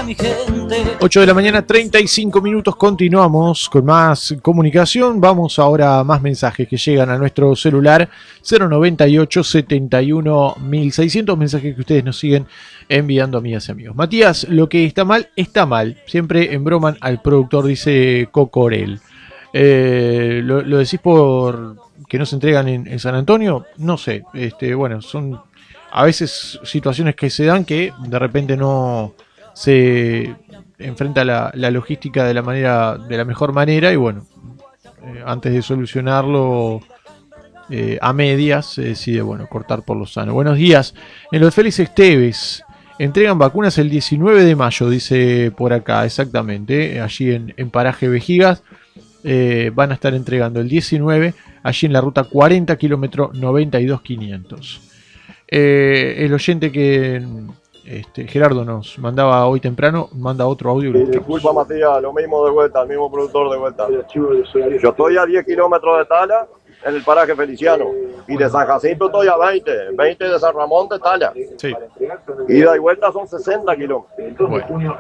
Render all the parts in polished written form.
mi gente. 8 de la mañana, 35 minutos. Continuamos con más comunicación. Vamos ahora a más mensajes que llegan a nuestro celular 098 71 1600. Mensajes que ustedes nos siguen enviando, amigas y amigos. Matías, lo que está mal, está mal. Siempre embroman al productor, dice Cocorel. ¿Lo decís por que no se entregan en San Antonio? No sé. Bueno, son a veces situaciones que se dan que de repente no se enfrenta la logística de la mejor manera y bueno, antes de solucionarlo a medias se decide cortar por lo sano. Buenos días. En los Félix Esteves entregan vacunas el 19 de mayo, dice por acá, exactamente, allí en Paraje Vejigas. Van a estar entregando el 19 allí en la ruta 40 kilómetro 92500. El oyente que Gerardo nos mandaba hoy temprano manda otro audio. Disculpa, Matías, lo mismo de vuelta, el mismo productor de vuelta. Yo estoy a 10 kilómetros de Tala, en el paraje Feliciano, y de San Jacinto estoy a 20 de San Ramón de Tala. Sí. Ida y vuelta son 60 kilómetros. Bueno.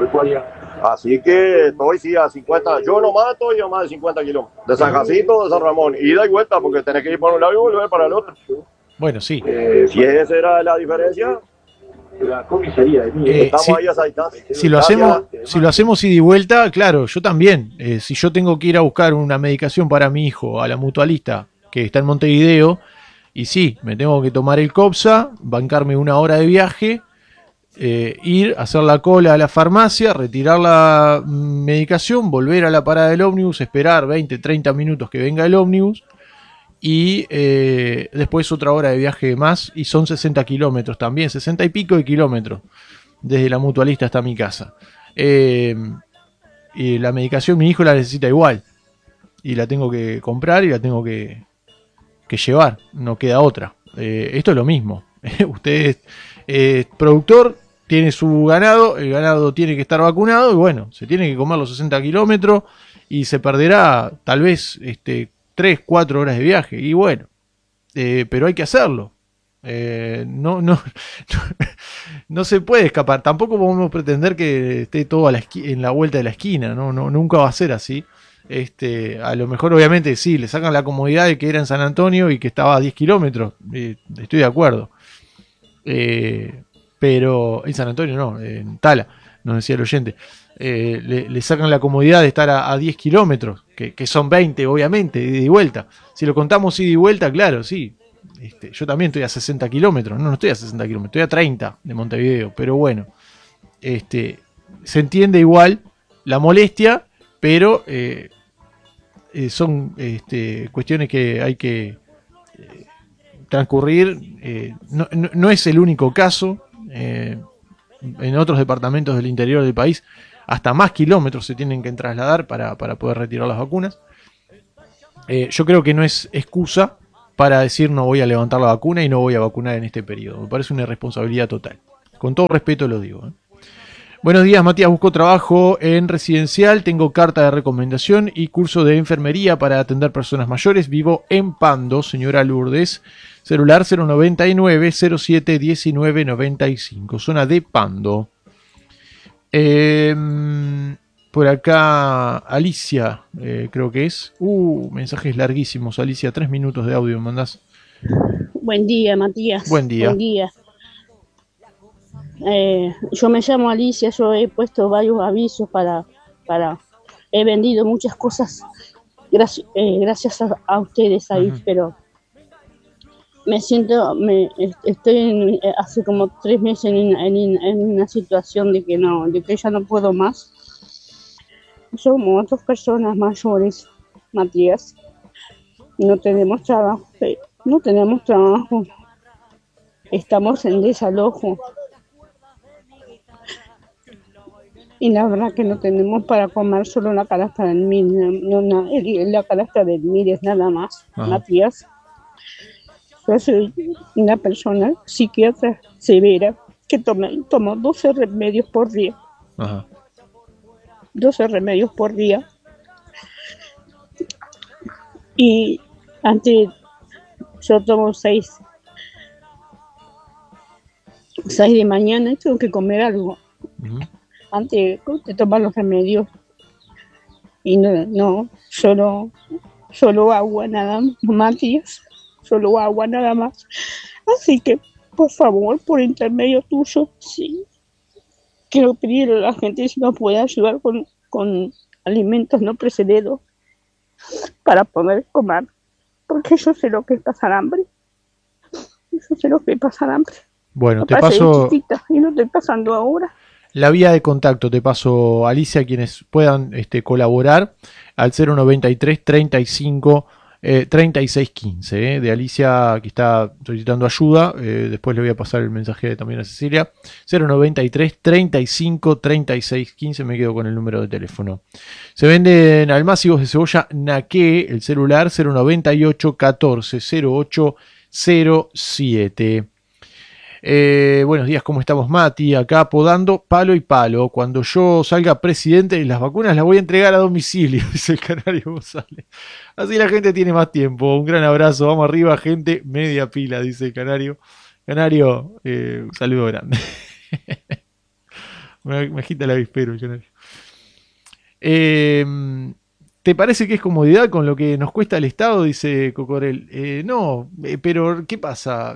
Así que estoy sí a 50, yo nomás estoy a más de 50 kilómetros. De San Jacinto, de San Ramón, ida y vuelta, porque tenés que ir para un lado y volver para el otro. Bueno, sí. Si esa era la diferencia, la comisaría de estamos ahí aceitados. Si lo hacemos ida y vuelta, claro, yo también. Si yo tengo que ir a buscar una medicación para mi hijo a la mutualista que está en Montevideo, y sí, me tengo que tomar el Copsa, bancarme una hora de viaje, ir, hacer la cola a la farmacia, retirar la medicación, volver a la parada del ómnibus, esperar 20, 30 minutos que venga el ómnibus, y después otra hora de viaje más, y son 60 kilómetros también, 60 y pico de kilómetros desde la mutualista hasta mi casa. Y la medicación mi hijo la necesita igual, y la tengo que comprar y la tengo que llevar, no queda otra. Esto es lo mismo. Usted es productor, tiene su ganado, el ganado tiene que estar vacunado, y bueno, se tiene que comer los 60 kilómetros y se perderá tal vez 3, 4 horas de viaje, y bueno, pero hay que hacerlo. No se puede escapar. Tampoco podemos pretender que esté todo en la vuelta de la esquina, no, nunca va a ser así. A lo mejor obviamente sí, le sacan la comodidad de que era en San Antonio y que estaba a 10 kilómetros, estoy de acuerdo. Pero en San Antonio no, en Tala, nos decía el oyente. Le sacan la comodidad de estar a 10 kilómetros, que son 20 obviamente, de ida y vuelta. Si lo contamos ida y vuelta, claro, sí. Yo también estoy a 60 kilómetros, no estoy a 60 kilómetros, estoy a 30 de Montevideo, pero bueno, se entiende igual la molestia, pero son cuestiones que hay que transcurrir. No es el único caso. En otros departamentos del interior del país hasta más kilómetros se tienen que trasladar para poder retirar las vacunas. Yo creo que no es excusa para decir no voy a levantar la vacuna y no voy a vacunar en este periodo. Me parece una irresponsabilidad total. Con todo respeto lo digo. Buenos días, Matías. Busco trabajo en residencial, tengo carta de recomendación y curso de enfermería para atender personas mayores. Vivo en Pando, señora Lourdes. Celular 099 07 19 95, zona de Pando. Por acá Alicia, creo que es. Mensajes larguísimos, Alicia, 3 minutos de audio me mandás. Buen día, Matías. Buen día. Buen día. Yo me llamo Alicia, yo he puesto varios avisos para he vendido muchas cosas gracias a ustedes ahí, pero estoy hace como 3 meses en una situación de que ya no puedo más. Somos 2 personas mayores, Matías, no tenemos trabajo, estamos en desalojo. Y la verdad que no tenemos para comer, solo la canasta del MIR, la canasta del MIR es nada más. Ajá. Matías. Yo soy una persona psiquiatra severa que tomo 12 remedios por día. Ajá. 12 remedios por día. Y antes yo tomo 6 de mañana y tengo que comer algo. Uh-huh. antes de tomar los remedios. Y no, solo agua nada más, tías, solo agua nada más. Así que, por favor, por intermedio tuyo, sí, quiero pedirle a la gente si nos puede ayudar con alimentos no precederos para poder comer, porque yo sé lo que es pasar hambre. Yo sé lo que es pasar hambre. Bueno, te Aparte de paso chiquita, y lo estoy pasando ahora. la vía de contacto, te paso, Alicia, quienes puedan colaborar al 093 35 36 15, de Alicia, que está solicitando ayuda. Después le voy a pasar el mensaje también a Cecilia. 093 35 36 15, me quedo con el número de teléfono. Se venden almácigos de cebolla Naqué, el celular 098 14 08 07. Buenos días, ¿cómo estamos, Mati? Acá podando palo y palo. Cuando yo salga presidente, las vacunas las voy a entregar a domicilio, dice el Canario González. Así la gente tiene más tiempo. Un gran abrazo, vamos arriba, gente. Media pila, dice el Canario. Canario, un saludo grande. me agita el avispero el Canario. ¿Te parece que es comodidad con lo que nos cuesta el Estado? Dice Cocorel. No, pero ¿qué pasa?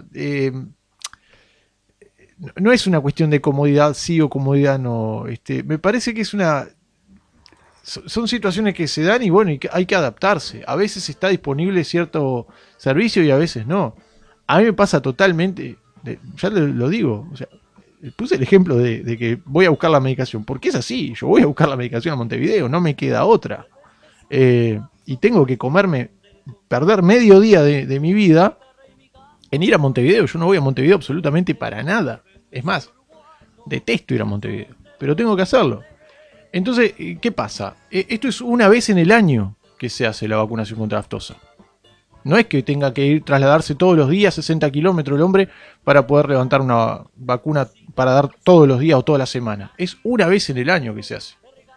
No es una cuestión de comodidad sí o comodidad no. Me parece que son situaciones que se dan y bueno, hay que adaptarse. A veces está disponible cierto servicio y a veces no. A mí me pasa totalmente, ya lo digo, o sea, puse el ejemplo de que voy a buscar la medicación, porque es así, yo voy a buscar la medicación a Montevideo, no me queda otra. Y tengo que perder medio día de mi vida en ir a Montevideo. Yo no voy a Montevideo absolutamente para nada. Es más, detesto ir a Montevideo, pero tengo que hacerlo. Entonces, ¿qué pasa? Esto es una vez en el año que se hace la vacunación contra aftosa. No es que tenga que trasladarse todos los días 60 kilómetros el hombre para poder levantar una vacuna para dar todos los días o toda la semana. Es una vez en el año que se hace.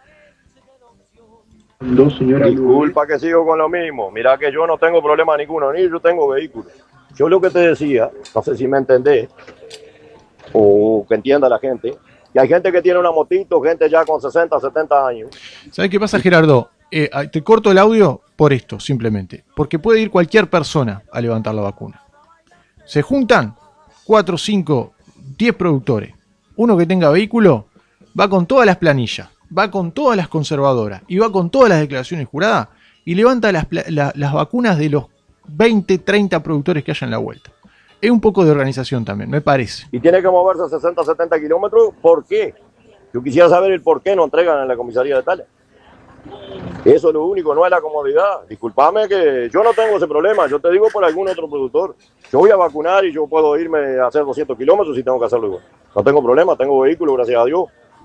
Disculpa que sigo con lo mismo. Mira que yo no tengo problema ninguno, ni yo tengo vehículo. Yo lo que te decía, no sé si me entendés, o que entienda la gente, que hay gente que tiene una motito, gente ya con 60, 70 años. ¿Sabes qué pasa, Gerardo? Te corto el audio por esto, simplemente. Porque puede ir cualquier persona a levantar la vacuna. Se juntan 4, 5, 10 productores. Uno que tenga vehículo va con todas las planillas, va con todas las conservadoras y va con todas las declaraciones juradas y levanta las vacunas de los 20, 30 productores que haya en la vuelta. Es un poco de organización también, me parece. Y tiene que moverse a 60, 70 kilómetros. ¿Por qué? Yo quisiera saber el por qué no entregan en la comisaría de Tala. Eso es lo único, no es la comodidad. Disculpame que yo no tengo ese problema. Yo te digo por algún otro productor. Yo voy a vacunar y yo puedo irme a hacer 200 kilómetros si tengo que hacerlo igual. No tengo problema, tengo vehículo, gracias a Dios.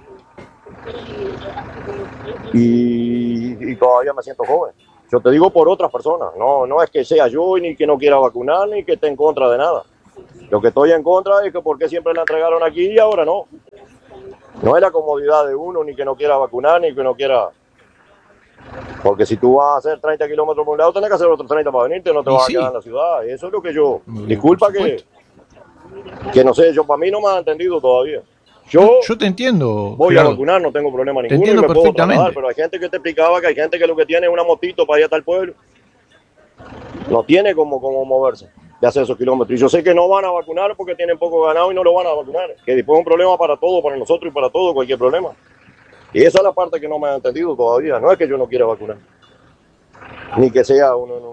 Y todavía me siento joven. Yo te digo por otras personas, no es que sea yo ni que no quiera vacunar ni que esté en contra de nada. Lo que estoy en contra es que por qué siempre la entregaron aquí y ahora no. No es la comodidad de uno ni que no quiera vacunar ni que no quiera. Porque si tú vas a hacer 30 kilómetros por un lado, tenés que hacer otros 30 para venirte, no te vas a quedar en la ciudad. Eso es lo que yo. Disculpa que no sé, yo para mí no me han entendido todavía. Yo te entiendo. Voy Gerardo. a vacunar, no tengo problema ninguno. Te entiendo y me puedo perfectamente. trasladar, pero hay gente que te explicaba que hay gente que lo que tiene es una motito para ir hasta el pueblo. No tiene como moverse de hacer esos kilómetros. Y yo sé que no van a vacunar porque tienen poco ganado y no lo van a vacunar. Que después es un problema para todos, para nosotros y para todos, cualquier problema. Y esa es la parte que no me han entendido todavía. No es que yo no quiera vacunar, ni que sea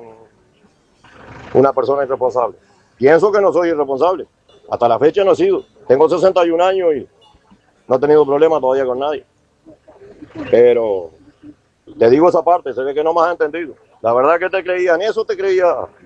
una persona irresponsable. Pienso que no soy irresponsable. Hasta la fecha no he sido. Tengo 61 años y no he tenido problema todavía con nadie. Pero te digo esa parte, se ve que no me has entendido. La verdad que te creía en eso, te creía.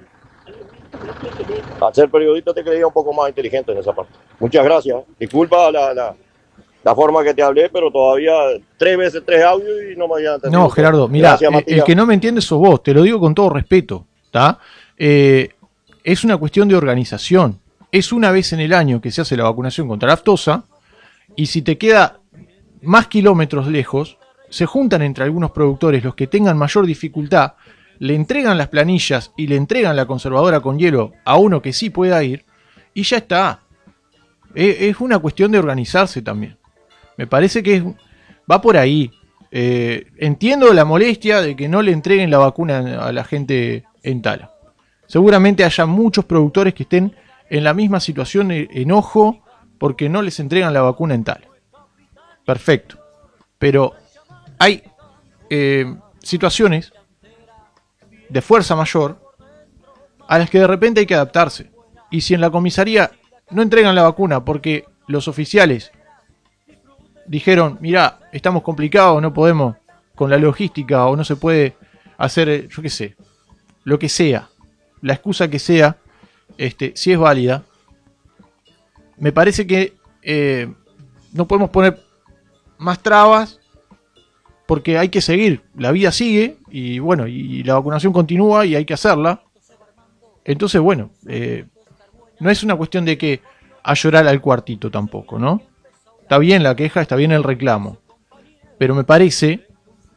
Al ser periodista te creía un poco más inteligente en esa parte. Muchas gracias. Disculpa la forma que te hablé, pero todavía 3 veces 3 audios y no me había entendido. No, Gerardo, mira, el que no me entiende sos vos, te lo digo con todo respeto, ¿tá? Es una cuestión de organización. Es una vez en el año que se hace la vacunación contra la aftosa, y si te queda más kilómetros lejos, se juntan entre algunos productores, los que tengan mayor dificultad, le entregan las planillas y le entregan la conservadora con hielo a uno que sí pueda ir, y ya está. Es una cuestión de organizarse también. Me parece que Va por ahí. Entiendo la molestia de que no le entreguen la vacuna a la gente en Tala. Seguramente haya muchos productores que estén en la misma situación de enojo porque no les entregan la vacuna en Tala. Perfecto. Pero hay situaciones de fuerza mayor a las que de repente hay que adaptarse. Y si en la comisaría no entregan la vacuna porque los oficiales dijeron, mirá, estamos complicados, no podemos con la logística o no se puede hacer, yo qué sé, lo que sea, la excusa que sea, si es válida, me parece que no podemos poner más trabas porque hay que seguir, la vida sigue y bueno, y la vacunación continúa y hay que hacerla. Entonces, bueno, no es una cuestión de que a llorar al cuartito tampoco, ¿no? Está bien la queja, está bien el reclamo, pero me parece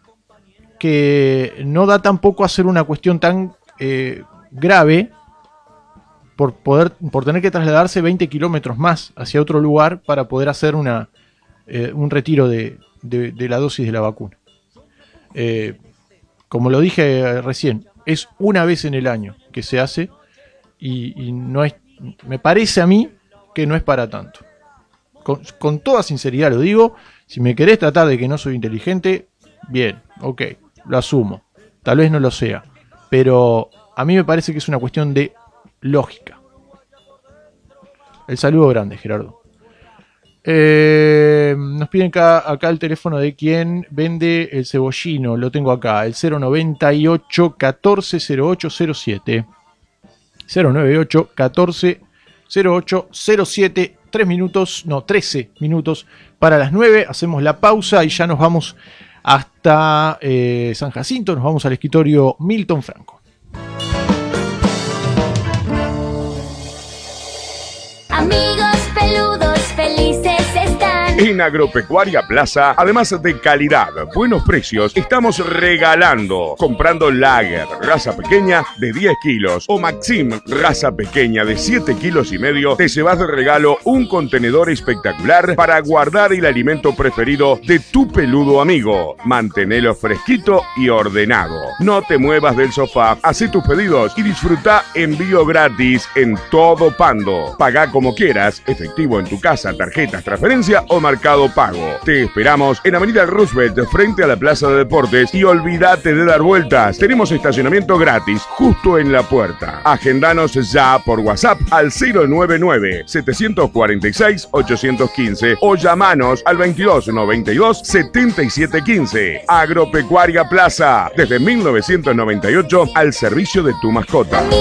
que no da tampoco a ser una cuestión tan grave por tener que trasladarse 20 kilómetros más hacia otro lugar para poder hacer un retiro de la dosis de la vacuna. Como lo dije recién, es una vez en el año que se hace y no es, me parece a mí que no es para tanto. Con toda sinceridad lo digo, si me querés tratar de que no soy inteligente, bien, ok, lo asumo, tal vez no lo sea, pero a mí me parece que es una cuestión de lógica. El saludo grande, Gerardo. Nos piden acá el teléfono de quien vende el cebollino, lo tengo acá, el 098 14 0807. 098 14 0807. 13 minutos para las 9. Hacemos la pausa y ya nos vamos hasta San Jacinto. Nos vamos al escritorio Milton Franco. Amigos peludos felices están. En Agropecuaria Plaza, además de calidad, buenos precios, estamos regalando. Comprando Lager, raza pequeña de 10 kilos o Maxim, raza pequeña de 7 kilos y medio, te llevas de regalo un contenedor espectacular para guardar el alimento preferido de tu peludo amigo. Mantenelo fresquito y ordenado. No te muevas del sofá, haz tus pedidos y disfruta envío gratis en todo Pando. Pagá como quieras, efectivo en tu casa, tarjetas, transferencia o Mercado Pago. Te esperamos en Avenida Roosevelt, frente a la Plaza de Deportes, y olvídate de dar vueltas. Tenemos estacionamiento gratis justo en la puerta. Agendanos ya por WhatsApp al 099-746-815 o llamanos al 2292-7715. Agropecuaria Plaza, desde 1998 al servicio de tu mascota.